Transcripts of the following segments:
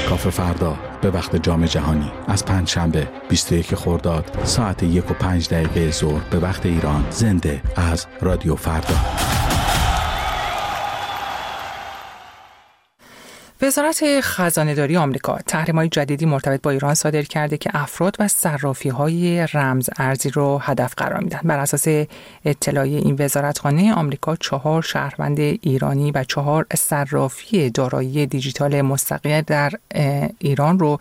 کافه فردا به وقت جام جهانی از پنجشنبه 21 خرداد ساعت 1:05 ظهر به وقت ایران، زنده از رادیو فردا. وزارت خزانه‌داری آمریکا تحریم‌های جدیدی مرتبط با ایران صادر کرده که افراد و صرافی‌های رمز ارزی رو هدف قرار میدن. بر اساس اطلاعیه این وزارتخانه، آمریکا 4 شهروند ایرانی و 4 صرافی دارایی دیجیتال مستقل در ایران رو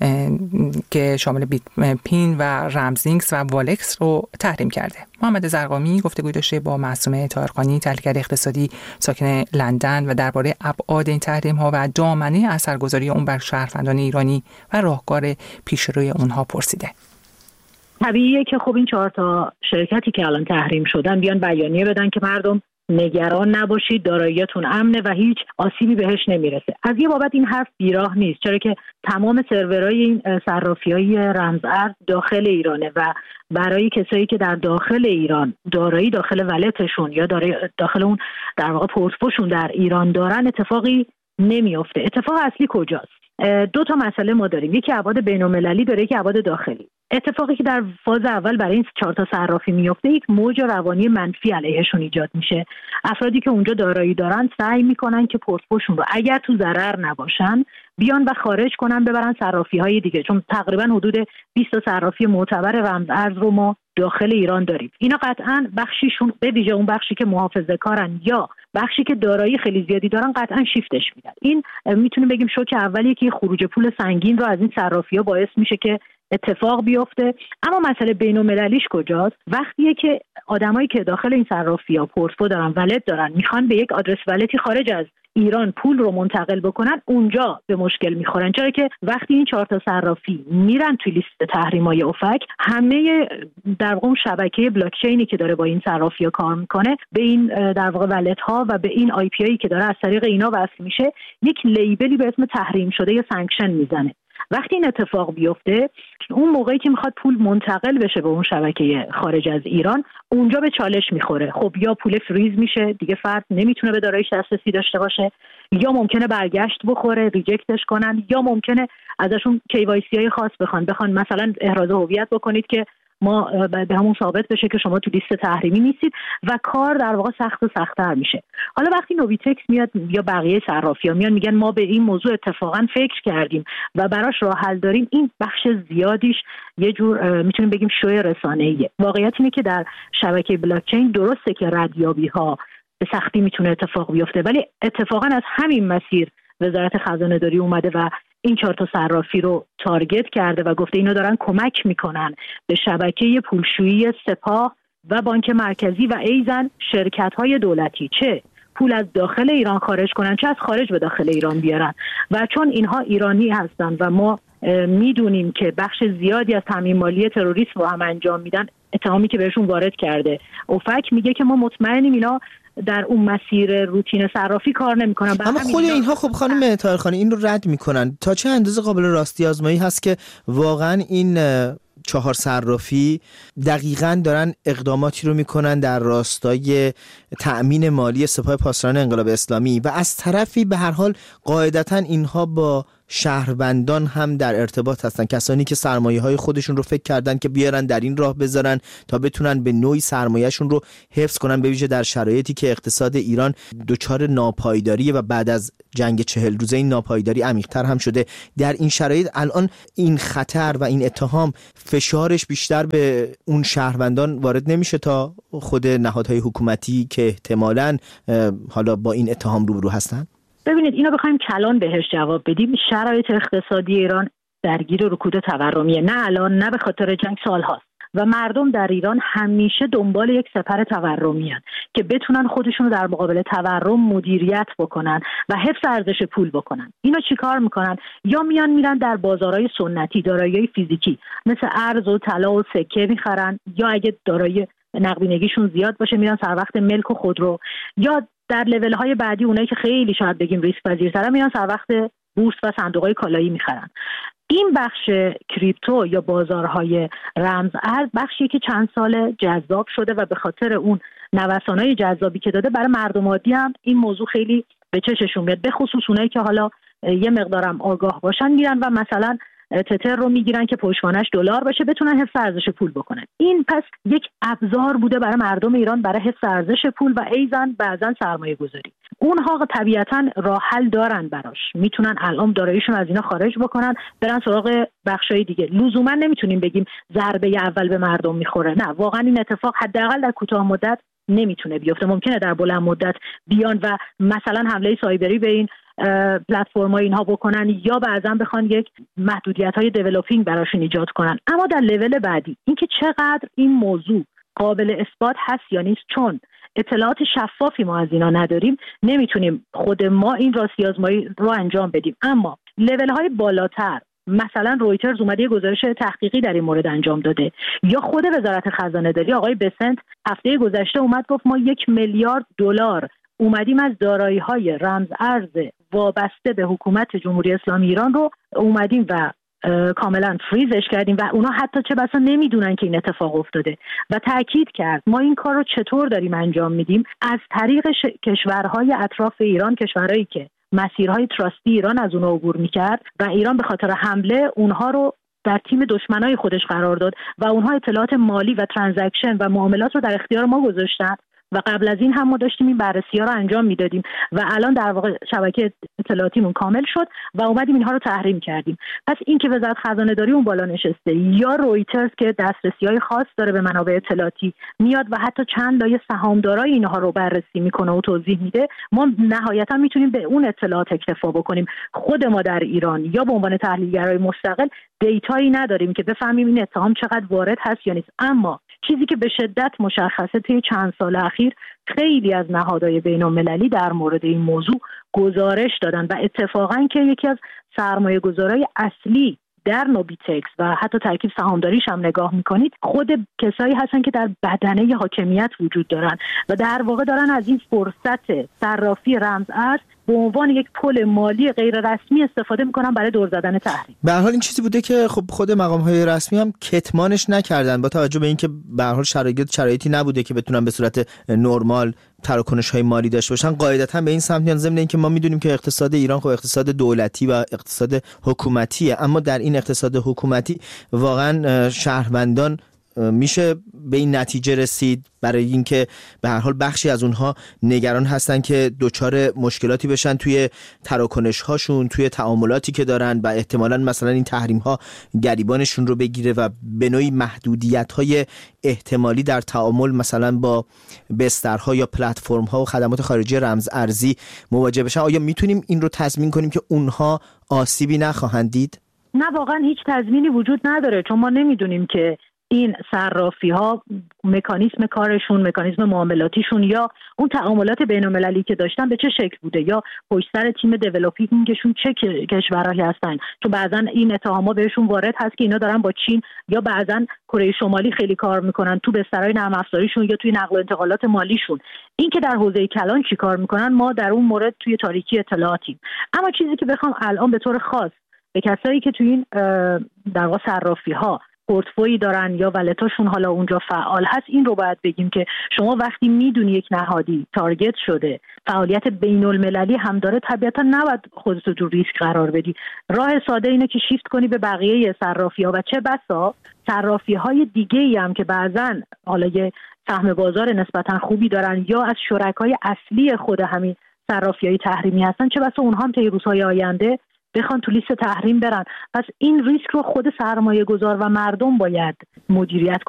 که شامل بیت پین و رمزینکس و والکس رو تحریم کرده. محمد زرقامی گفتگو داشته با معصومه طاهرخانی، تحلیلگر اقتصادی ساکن لندن، و درباره ابعاد این تحریم‌ها و دامنه اثرگذاری اون بر شهروندان ایرانی و راهکار پیشروی اونها پرسیده. طبیعیه که خب این 4 تا شرکتی که الان تحریم شدن بیان بیانیه بدن که مردم نگران نباشید، داراییتون امنه و هیچ آسیبی بهش نمیرسه. از یه بابت این حرف بیراه نیست، چرا که تمام سرورهای این صرافی‌های رمز ارز داخل ایرانه و برای کسایی که در داخل ایران دارایی داخل ولتشون یا داخل اون در واقع پورتفوشون در ایران دارن اتفاقی نمیفته. اتفاق اصلی کجاست؟ 2 تا مسئله ما داریم، یکی ابعاد بین‌المللی داره، یکی ابعاد داخلی. اتفاقی که در فاز اول برای این 4 تا صرافی میفته، یک موج روانی منفی علیهشون ایجاد میشه. افرادی که اونجا دارایی دارن سعی میکنن که پورتفوشون رو اگر تو ضرر نباشن بیان و خارج کنن ببرن صرافی‌های دیگه، چون تقریبا حدود 20 تا صرافی معتبر رمز ارز رو ما داخل ایران داریم. اینا قطعاً بخشیشون به ویژه اون بخشی که محافظه‌کارن یا بخشی که دارایی خیلی زیادی دارن قطعاً شیفتش میدن. این میتونیم بگیم شوک اولیه که خروج پول سنگین رو از این صرافی‌ها باعث میشه که اتفاق بیفته. اما مسئله بین‌المللیش کجاست؟ وقتیه که آدمایی که داخل این صرافی‌ها پورتفو دارن، ولت دارن، میخوان به یک آدرس ولتی خارج از ایران پول رو منتقل بکنن، اونجا به مشکل میخورن، چرا که وقتی این 4 تا صرافی میرن توی لیست تحریم‌های اوفک، همه در واقع شبکه بلاک چینی که داره با این صرافی‌ها کار میکنه به این در واقع ولت ها و به این آی پی آیی که داره از طریق اینا وصل میشه یک لیبلی به اسم تحریم شده یا سانکشن میزنه. وقتی این اتفاق بیفته، اون موقعی که میخواد پول منتقل بشه به اون شبکه خارج از ایران، اونجا به چالش میخوره. خب یا پول فریز میشه، دیگه فرد نمیتونه به داراییش دسترسی داشته باشه، یا ممکنه برگشت بخوره، ریجکتش کنن، یا ممکنه ازشون KYC های خاص بخوان مثلا احراز هویت بکنید که ما به همون ثابت بشه که شما تو لیست تحریمی نیستید و کار در واقع سخت و سخت‌تر میشه. حالا وقتی نویتکس میاد یا بقیه صرافی‌ها میان میگن ما به این موضوع اتفاقا فکر کردیم و براش راه حل داریم، این بخش زیادیش یه جور میتونیم بگیم شوی رسانه‌ایه. واقعیت اینه که در شبکه بلاک چین درسته که ردیابی‌ها به سختی میتونه اتفاق بیفته، ولی اتفاقا از همین مسیر وزارت خزانه‌داری اومده و این 4 تا صرافی رو تارگت کرده و گفته اینا دارن کمک میکنن به شبکه پولشویی سپاه و بانک مرکزی و ایزن شرکت‌های دولتی، چه پول از داخل ایران خارج کنن چه از خارج به داخل ایران بیارن. و چون اینها ایرانی هستن و ما میدونیم که بخش زیادی از تامین مالی تروریسم رو هم انجام میدن، اتهامی که بهشون وارد کرده اوفک میگه که ما مطمئنیم اینا در اون مسیر روتین صرافی کار نمیکنن. اما خود اینها خب خانم طاهرخانی این رو رد میکنن. تا چه اندازه قابل راستی آزمایی هست که واقعا این 4 صرافی دقیقاً دارن اقداماتی رو میکنن در راستای تأمین مالی سپاه پاسداران انقلاب اسلامی و از طرفی به هر حال قاعدتاً اینها با شهروندان هم در ارتباط هستن، کسانی که سرمایه‌های خودشون رو فکر کردن که بیارن در این راه بذارن تا بتونن به نوعی سرمایه‌شون رو حفظ کنن، به ویژه در شرایطی که اقتصاد ایران دچار ناپایداریه و بعد از جنگ 40 روزه این ناپایداری عمیق‌تر هم شده. در این شرایط الان این خطر و این اتهام فشارش بیشتر به اون شهروندان وارد نمیشه تا خود نهادهای حکومتی که احتمالاً حالا با این اتهام روبرو هستن؟ ببینید اینا بخوایم کلان بهش جواب بدیم، شرایط اقتصادی ایران درگیر رکود تورمیه، نه الان نه به خاطر جنگ، سال هاست و مردم در ایران همیشه دنبال یک سپر تورمی هستند که بتونن خودشون رو در مقابل تورم مدیریت بکنن و حفظ ارزش پول بکنن. اینا چیکار میکنن؟ یا میرن در بازارهای سنتی دارایی فیزیکی مثل ارز و طلا و سکه میخرن، یا اگه دارایی نقدینگیشون زیاد باشه میرن سر وقت ملک و خودرو، یا در لول های بعدی اونایی که خیلی شاید بگیم ریسک پذیرترن میرن سر وقت بورس و صندوق‌های کالایی میخرن. این بخش کریپتو یا بازارهای رمز ارز بخشی که چند سال جذاب شده و به خاطر اون نوسان‌های جذابی که داده برای مردم عادی هم این موضوع خیلی به چششون میاد، به خصوص اونایی که حالا یه مقدارم آگاه باشن میرن و مثلا تتر رو میگیرن که پشتوانش دلار باشه، بتونن حفظ ارزش پول بکنن. این پس یک ابزار بوده برای مردم ایران برای حفظ ارزش پول و ایزن بعضن سرمایه گذاری. اونها طبیعتاً راه حل دارن براش، میتونن الان داراییشون از اینا خارج بکنن برن سراغ بخشای دیگه. لزوما نمیتونیم بگیم ضربه اول به مردم میخوره، نه، واقعا این اتفاق حداقل در کوتاه مدت نمیتونه بیفته. ممکنه در بلند مدت بیان و مثلا حمله سایبری به این پلتفرم‌ها اینها بکنن یا بعضا بخوان یک محدودیت‌های دیولپینگ براشون ایجاد کنن. اما در لول بعدی اینکه چقدر این موضوع قابل اثبات هست یا نیست، چون اطلاعات شفافی ما از اینا نداریم، نمیتونیم خود ما این راستی آزمایی رو انجام بدیم. اما لول‌های بالاتر، مثلا رویترز اومده یه گزارش تحقیقی در این مورد انجام داده، یا خود وزارت خزانه‌داری آقای بسنت هفته گذشته اومد گفت ما 1 میلیارد دلار اومدیم از دارایی‌های رمز ارز وابسته به حکومت جمهوری اسلامی ایران رو اومدیم و کاملا فریزش کردیم و اونا حتی چه بسا نمیدونن که این اتفاق افتاده. و تاکید کرد ما این کار رو چطور داریم انجام میدیم؟ از طریق کشورهای اطراف ایران، کشورهایی که مسیرهای تراستی ایران از اونها عبور میکرد و ایران به خاطر حمله اونها رو در تیم دشمنای خودش قرار داد و اونها اطلاعات مالی و ترانزکشن و معاملات رو در اختیار ما گذاشتن و قبل از این هم ما داشتیم این بررسی‌ها رو انجام میدادیم و الان در واقع شبکه اطلاعاتیمون کامل شد و اومدیم اینها رو تحریم کردیم. پس این که وزارت خزانه‌داری اون بالا نشسته یا رویترز که دسترسی‌های خاص داره به منابع اطلاعاتی میاد و حتی چند لایه سهامدارای اینها رو بررسی میکنه و توضیح میده، ما نهایتا میتونیم به اون اطلاعات اکتفا بکنیم. خود ما در ایران یا به عنوان تحلیلگرای مستقل دیتایی نداریم که بفهمیم این اتهام چقدر وارد هست یا نیست. اما چیزی که به شدت مشخصه توی چند سال اخیر خیلی از نهادهای بین‌المللی در مورد این موضوع گزارش دادن و اتفاقاً که یکی از سرمایه‌گذارای اصلی در نوبیتکس و حتی ترکیب سهامداریش هم نگاه میکنید، خود کسایی هستن که در بدنه حاکمیت وجود دارن و در واقع دارن از این فرصت صرافی رمز ارز به عنوان یک پل مالی غیر رسمی استفاده میکنن برای دور زدن تحریم. به هر حال این چیزی بوده که خب خود مقام‌های رسمی هم کتمانش نکردن با توجه به اینکه به هر حال شرایطی نبوده که بتونن به صورت نرمال تراکنش‌های مالی داشته باشن. قاعدتاً به این سمت میان، ضمن اینکه ما میدونیم که اقتصاد ایران خب اقتصاد دولتی و اقتصاد حکومتیه، اما در این اقتصاد حکومتی واقعاً شهروندان میشه به این نتیجه رسید برای اینکه به هر حال بخشی از اونها نگران هستن که دچار مشکلاتی بشن توی تراکنش هاشون، توی تعاملاتی که دارن و احتمالاً مثلا این تحریم ها گریبانشون رو بگیره و به نوعی محدودیت های احتمالی در تعامل مثلا با بسترها یا پلتفرم ها و خدمات خارجی رمز ارزی مواجه بشن. آیا میتونیم این رو تضمین کنیم که اونها آسیبی نخواهند دید؟ نه، واقعا هیچ تضمینی وجود نداره، چون ما نمیدونیم که این صرافی ها مکانیزم کارشون، مکانیزم معاملاتیشون یا اون تعاملات بین‌المللی که داشتن به چه شکل بوده، یا پشت سر تیم دیولپینگشون چه کشورهایی هستن. چون بعضا این اتهامات بهشون وارد هست که اینا دارن با چین یا بعضا کره شمالی خیلی کار میکنن تو بسترهای نرم افزاریشون یا توی نقل و انتقالات مالیشون. این که در حوزه کلان چی کار میکنن ما در اون مورد توی تاریکی اطلاعاتیم. اما چیزی که بخوام الان به طور خاص به کسایی که توی این در واقع صرافی ها پورتفوی دارن یا ولتاشون حالا اونجا فعال هست، این رو باید بگیم که شما وقتی میدونی یک نهادی تارگت شده، فعالیت بین المللی هم داره، طبیعتا نباید خودت رو ریسک قرار بدی. راه ساده اینه که شیفت کنی به بقیه صرافی ها و چه بسا صرافی های دیگه ای هم که بعضن حالا یه سهم بازار نسبتا خوبی دارن یا از شرکای اصلی خود همین صرافی های تحریمی هستن، چه بسا اونها هم طی روزهای آینده بخوان تو لیست تحریم برن. پس این ریسک رو خود سرمایه گذار و مردم باید مدیریت